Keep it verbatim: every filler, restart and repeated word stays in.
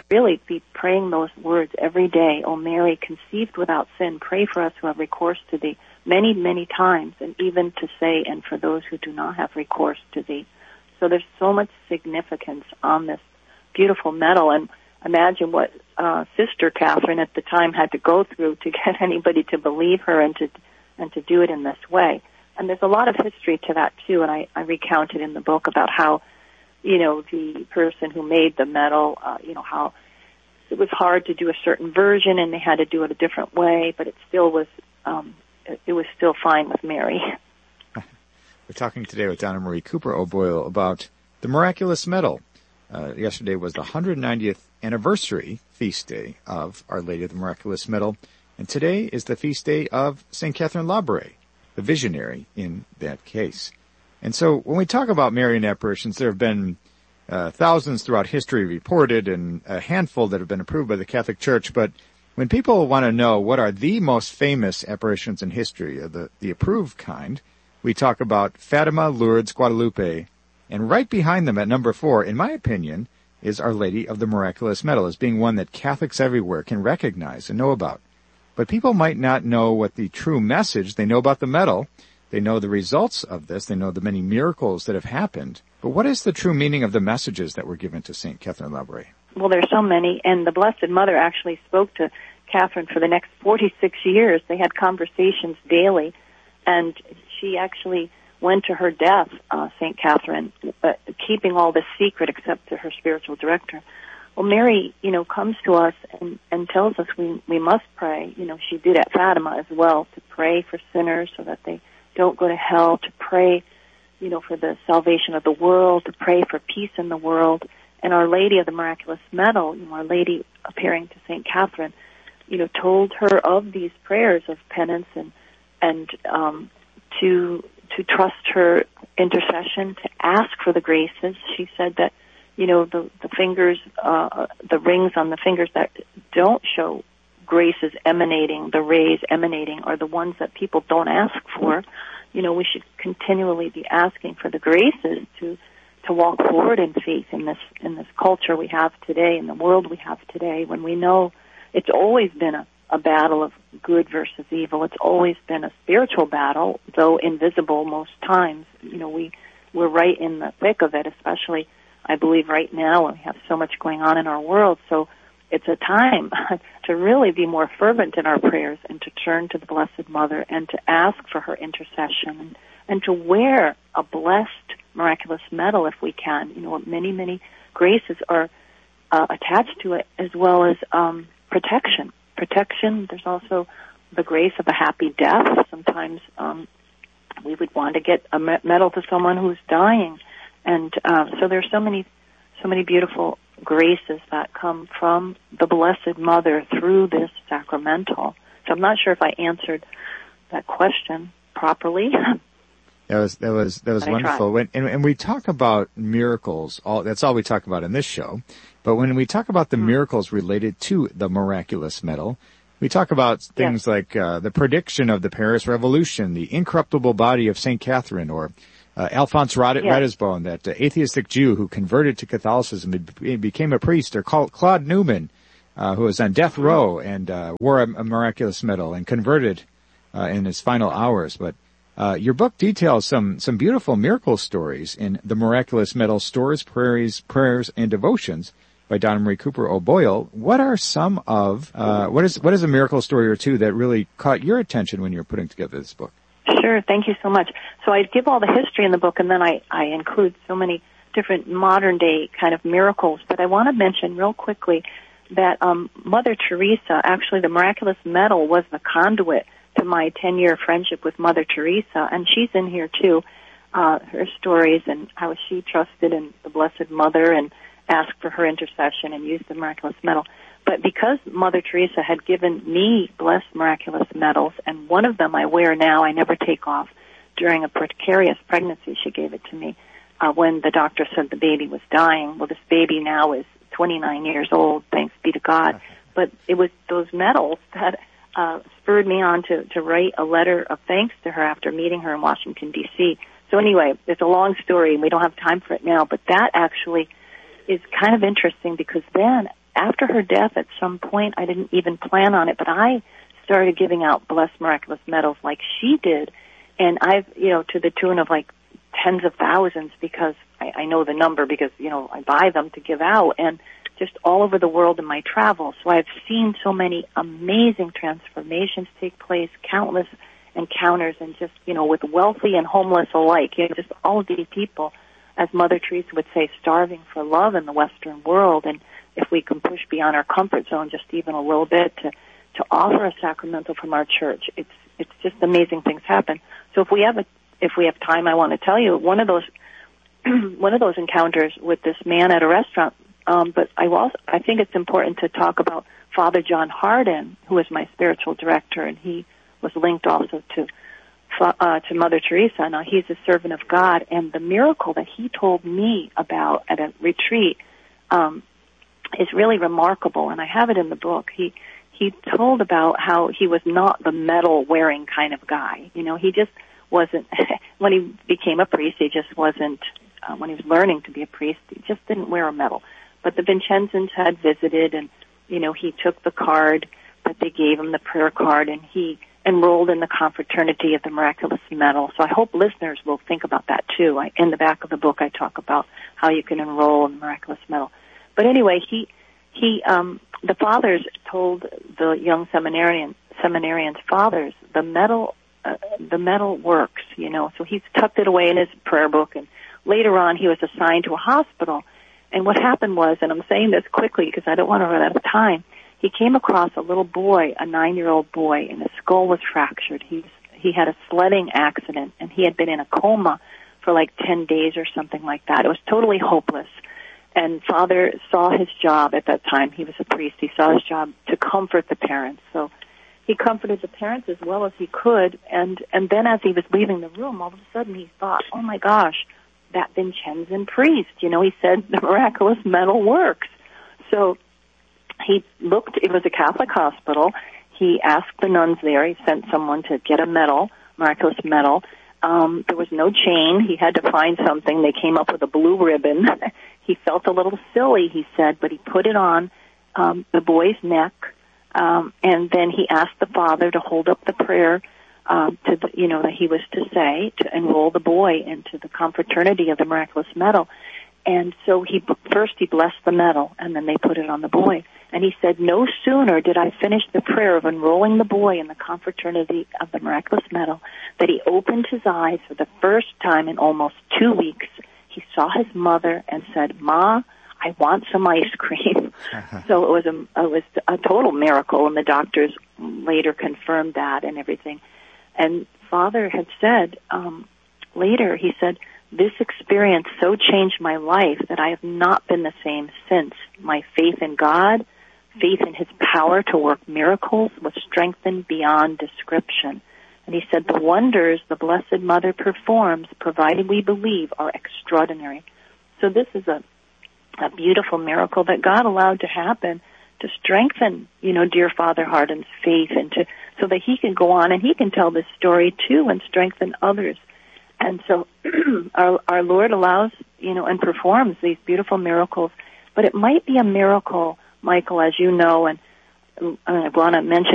really be praying those words every day. O Mary, conceived without sin, pray for us who have recourse to thee, many, many times, and even to say, and for those who do not have recourse to thee. So there's so much significance on this beautiful medal, and imagine what uh, Sister Catherine at the time had to go through to get anybody to believe her and to and to do it in this way. And there's a lot of history to that, too, and I, I recounted in the book about how, you know, the person who made the medal, uh, you know, how it was hard to do a certain version and they had to do it a different way, but it still was, um, it, it was still fine with Mary. We're talking today with Donna Marie Cooper O'Boyle about the miraculous medal. Uh, yesterday was the one hundred ninetieth anniversary feast day of Our Lady of the Miraculous Medal, and today is the feast day of Saint Catherine Labouré, the visionary in that case. And so when we talk about Marian apparitions, there have been uh, thousands throughout history reported and a handful that have been approved by the Catholic Church. But when people want to know what are the most famous apparitions in history, uh, the, the approved kind, we talk about Fatima, Lourdes, Guadalupe, and right behind them at number four, in my opinion, is Our Lady of the Miraculous Medal as being one that Catholics everywhere can recognize and know about. But people might not know what the true message, they know about the medal, they know the results of this, they know the many miracles that have happened. But what is the true meaning of the messages that were given to Saint Catherine Labouré? Well, there's so many, and the Blessed Mother actually spoke to Catherine for the next forty-six years. They had conversations daily, and she actually went to her death, uh, Saint Catherine, uh, keeping all this secret except to her spiritual director. Well, Mary, you know, comes to us and, and tells us we, we must pray. You know, she did at Fatima as well, to pray for sinners so that they don't go to hell, to pray, you know, for the salvation of the world, to pray for peace in the world. And Our Lady of the Miraculous Medal, you know, Our Lady appearing to Saint Catherine, you know, told her of these prayers of penance and, and um, to to trust her intercession, to ask for the graces. She said that, you know, the, the fingers, uh, the rings on the fingers that don't show graces emanating, the rays emanating, are the ones that people don't ask for. You know, we should continually be asking for the graces to to walk forward in faith in this in this culture we have today, in the world we have today, when we know it's always been a, a battle of good versus evil. It's always been a spiritual battle, though invisible most times. You know, we, we're right in the thick of it, especially, I believe, right now when we have so much going on in our world. So it's a time to really be more fervent in our prayers and to turn to the Blessed Mother and to ask for her intercession and, and to wear a blessed miraculous medal if we can. You know, many, many graces are uh, attached to it, as well as um, protection. Protection, there's also the grace of a happy death. Sometimes um, we would want to get a medal to someone who's dying. And uh, so there's so many, so many beautiful graces that come from the Blessed Mother through this sacramental. So I'm not sure if I answered that question properly. That was that was that was but wonderful. When, and, and we talk about miracles. All that's all we talk about in this show. But when we talk about the mm. miracles related to the miraculous medal, we talk about things yes. like uh, the prediction of the Paris Revolution, the incorruptible body of Saint Catherine, or uh, Alphonse Rad- yes. Ratisbonne, that uh, atheistic Jew who converted to Catholicism and became a priest, or Claude Newman, uh, who was on death row and uh, wore a, a miraculous medal and converted uh, in his final hours. But Uh, your book details some, some beautiful miracle stories in The Miraculous Medal, Stories, Prayers, Prayers, and Devotions by Donna Marie Cooper O'Boyle. What are some of, uh, what is, what is a miracle story or two that really caught your attention when you were putting together this book? Sure, thank you so much. So I give all the history in the book, and then I, I include so many different modern day kind of miracles. But I want to mention real quickly that um, Mother Teresa, actually the Miraculous Medal was the conduit to my ten-year friendship with Mother Teresa, and she's in here too, uh, her stories and how she trusted in the Blessed Mother and asked for her intercession and used the miraculous medal. But because Mother Teresa had given me blessed miraculous medals, and one of them I wear now, I never take off, during a precarious pregnancy, she gave it to me uh, when the doctor said the baby was dying. Well, this baby now is twenty-nine years old, thanks be to God. But it was those medals that Uh, spurred me on to, to write a letter of thanks to her after meeting her in Washington, D C So anyway, it's a long story, and we don't have time for it now, but that actually is kind of interesting because then, after her death, at some point, I didn't even plan on it, but I started giving out blessed miraculous medals like she did, and I've, you know, to the tune of like tens of thousands, because I, I know the number because, you know, I buy them to give out, and just all over the world in my travels. So I've seen so many amazing transformations take place, countless encounters, and just, you know, with wealthy and homeless alike, you know, just all of these people, as Mother Teresa would say, starving for love in the Western world. And if we can push beyond our comfort zone just even a little bit to, to offer a sacramental from our church, it's it's just amazing things happen. So if we have a, if we have time, I want to tell you one of those one of those encounters with this man at a restaurant. Um, but I also I think it's important to talk about Father John Hardin, who was my spiritual director, and he was linked also to uh, to Mother Teresa. Now he's a servant of God, and the miracle that he told me about at a retreat um, is really remarkable, and I have it in the book. He he told about how he was not the medal-wearing kind of guy. You know, he just wasn't. When he became a priest, he just wasn't. Uh, when he was learning to be a priest, he just didn't wear a medal. But the Vincenzans had visited, and, you know, he took the card that they gave him, the prayer card, and he enrolled in the confraternity of the Miraculous Medal. So I hope listeners will think about that, too. I, in the back of the book, I talk about how you can enroll in the Miraculous Medal. But anyway, he, he, um, the fathers told the young seminarian, seminarians' fathers, the medal, uh, the medal works, you know. So he's tucked it away in his prayer book, and later on he was assigned to a hospital. And what happened was, and I'm saying this quickly because I don't want to run out of time, he came across a little boy, a nine-year-old boy, and his skull was fractured. He he had a sledding accident, and he had been in a coma for like ten days or something like that. It was totally hopeless. And Father saw his job at that time. He was a priest. He saw his job to comfort the parents. So he comforted the parents as well as he could. And, and then as he was leaving the room, all of a sudden he thought, oh, my gosh, that Vincenzan priest, you know, he said the miraculous medal works. So he looked, it was a Catholic hospital. He asked the nuns there, he sent someone to get a medal, miraculous medal. Um, there was no chain. He had to find something. They came up with a blue ribbon. He felt a little silly, he said, but he put it on um, the boy's neck, um, and then he asked the father to hold up the prayer Um, to the, you know, that he was to say, to enroll the boy into the confraternity of the Miraculous Medal. And so he, first he blessed the medal, and then they put it on the boy. And he said, no sooner did I finish the prayer of enrolling the boy in the confraternity of the Miraculous Medal, that he opened his eyes for the first time in almost two weeks. He saw his mother and said, Ma, I want some ice cream. So it was a, it was a total miracle, and the doctors later confirmed that and everything. And Father had said, um, later, he said, this experience so changed my life that I have not been the same since. My faith in God, faith in his power to work miracles was strengthened beyond description. And he said, the wonders the Blessed Mother performs, provided we believe, are extraordinary. So this is a, a beautiful miracle that God allowed to happen to strengthen, you know, dear Father Hardin's faith, and to so that he can go on and he can tell this story too and strengthen others. And so our, our Lord allows, you know, and performs these beautiful miracles. But it might be a miracle, Michael, as you know, and I want to mention